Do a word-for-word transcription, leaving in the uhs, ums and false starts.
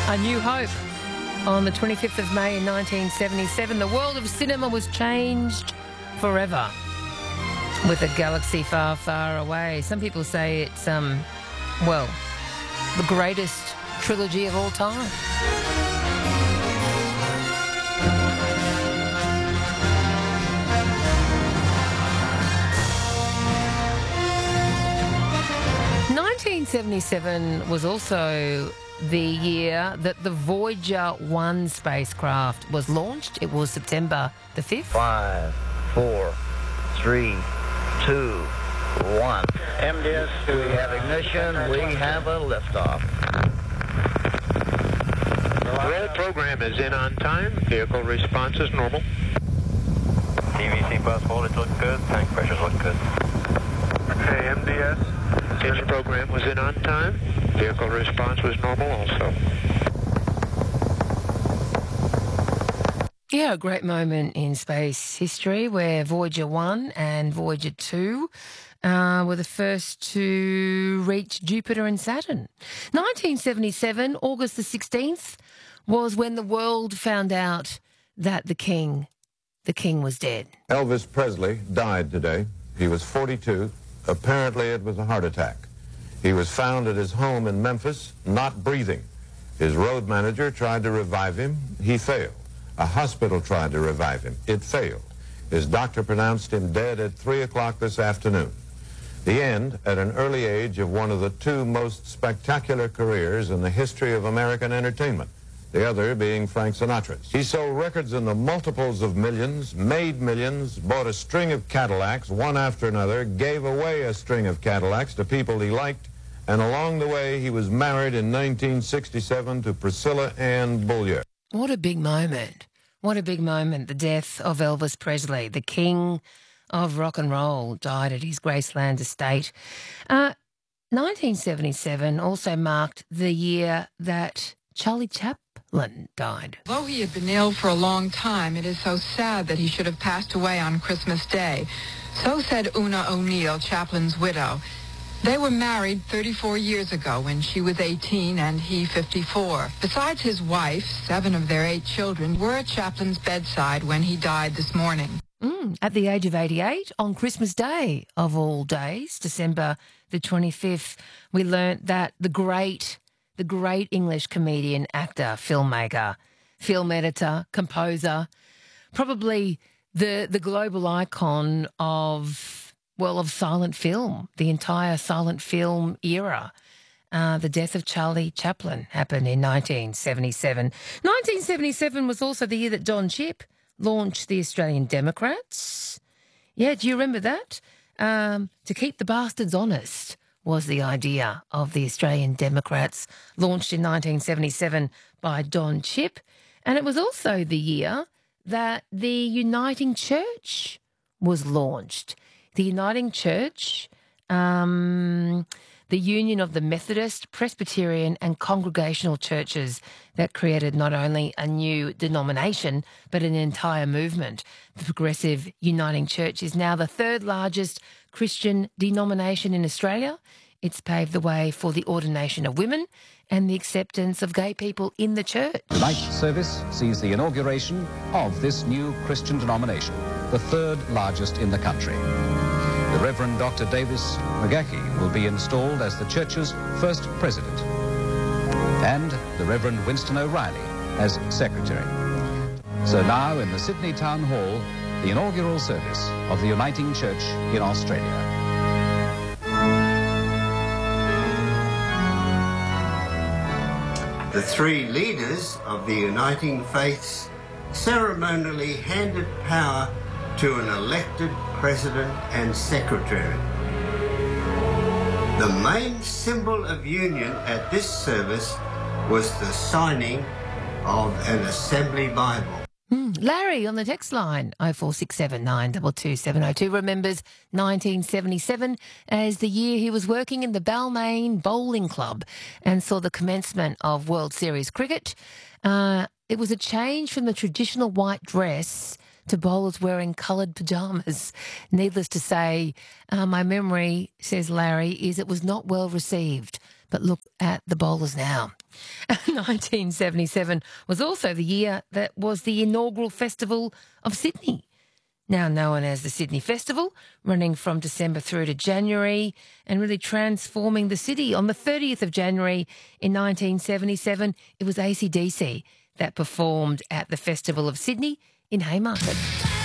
A New Hope. On the twenty-fifth of May in nineteen seventy-seven, the world of cinema was changed forever with a galaxy far, far away. Some people say it's, um, well, the greatest trilogy of all time. nineteen seventy-seven was also the year that the Voyager one spacecraft was launched. It was September the fifth. Five, four, three, two, one. M D S, we have ignition. We have a liftoff. Roll program is in on time. Vehicle response is normal. T V C bus voltage looks good. Tank pressures look good. Okay, M D S. Engine program was in on time. Vehicle response was normal also. Yeah, a great moment in space history where Voyager one and Voyager two uh, were the first to reach Jupiter and Saturn. nineteen seventy-seven, August the sixteenth, was when the world found out that the king, the king was dead. Elvis Presley died today. He was forty-two. Apparently it was a heart attack. He was found at his home in Memphis, not breathing. His road manager tried to revive him. He failed. A hospital tried to revive him. It failed. His doctor pronounced him dead at three o'clock this afternoon. The end, at an early age, of one of the two most spectacular careers in the history of American entertainment, the other being Frank Sinatra's. He sold records in the multiples of millions, made millions, bought a string of Cadillacs, one after another, gave away a string of Cadillacs to people he liked, and along the way he was married in nineteen sixty-seven to Priscilla Ann Beaulieu. What a big moment. What a big moment. The death of Elvis Presley, the king of rock and roll, died at his Graceland estate. Uh, nineteen seventy-seven also marked the year that Charlie Chaplin died. Though he had been ill for a long time, it is so sad that he should have passed away on Christmas Day. So said Una O'Neill, Chaplin's widow. They were married thirty-four years ago when she was eighteen and he fifty-four. Besides his wife, seven of their eight children were at Chaplin's bedside when he died this morning. Mm, at the age of eighty-eight, on Christmas Day of all days, December the twenty-fifth, we learnt that the great, the great English comedian, actor, filmmaker, film editor, composer, probably the the global icon of, well, of silent film, the entire silent film era. Uh, the death of Charlie Chaplin happened in nineteen seventy-seven. nineteen seventy-seven was also the year that Don Chipp launched the Australian Democrats. Yeah, do you remember that? Um, to keep the bastards honest was the idea of the Australian Democrats, launched in nineteen seventy-seven by Don Chipp. And it was also the year that the Uniting Church was launched. The Uniting Church, um, the union of the Methodist, Presbyterian and Congregational churches that created not only a new denomination, but an entire movement. The Progressive Uniting Church is now the third largest Christian denomination in Australia. It's paved the way for the ordination of women and the acceptance of gay people in the church. Tonight's service sees the inauguration of this new Christian denomination, the third largest in the country. The Reverend Doctor Davis McGahey will be installed as the church's first president, and the Reverend Winston O'Reilly as secretary. So now in the Sydney Town Hall, the inaugural service of the Uniting Church in Australia. The three leaders of the Uniting Faiths ceremonially handed power to an elected president and secretary. The main symbol of union at this service was the signing of an Assembly Bible. Mm, Larry on the text line, oh four six seven nine two two seven oh two, remembers nineteen seventy-seven as the year he was working in the Balmain Bowling Club and saw the commencement of World Series cricket. Uh, it was a change from the traditional white dress to bowlers wearing coloured pyjamas. Needless to say, uh, my memory, says Larry, is it was not well received But look at the bowlers now. nineteen seventy-seven was also the year that was the inaugural Festival of Sydney, now known as the Sydney Festival, running from December through to January and really transforming the city. On the thirtieth of January in nineteen seventy-seven, it was A C D C that performed at the Festival of Sydney in Haymarket.